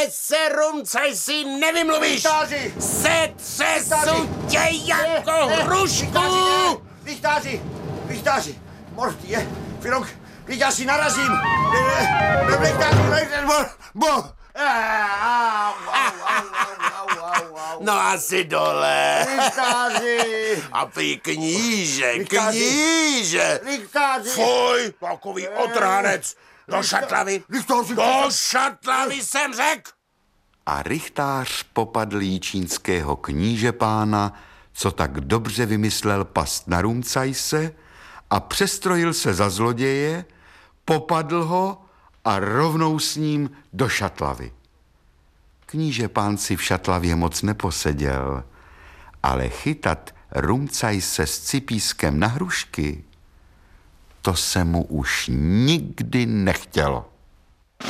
se, Rumcajsi, nevymluvíš! Rychtáři! Setřesu tě jako hrušku! Rychtáři! Možný je, Filok, když já si narazím. No asi dole. Rychtáři! A ty kníže! Rychtáři! Fuj, takový otrhanec! Do šatlavy! Do šatlavy jsem řekl! A rychtář popadl jíčínského knížepána, co tak dobře vymyslel past na Rumcajse, a přestrojil se za zloděje, popadl ho a rovnou s ním do šatlavy. Knížepán si v šatlavě moc neposeděl, ale chytat Rumcajse s Cipískem na hrušky, to se mu už nikdy nechtělo.